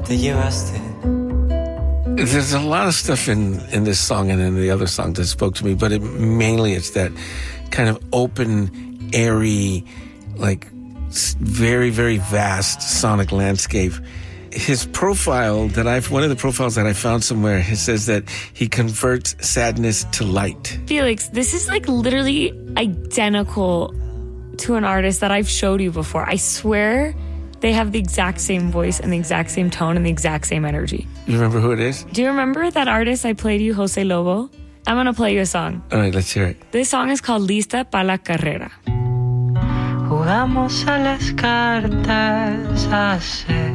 te llevaste. There's a lot of stuff in this song and in the other songs that spoke to me, but mainly it's that kind of open, airy, like very, very vast sonic landscape. His profile one of the profiles that I found somewhere, it says that he converts sadness to light. Felix, this is like literally identical to an artist that I've showed you before. I swear they have the exact same voice and the exact same tone and the exact same energy. You remember who it is? Do you remember that artist I played you, Jose Lobo? I'm going to play you a song. All right, let's hear it. This song is called Lista pa la Carrera. Jugamos a las cartas hace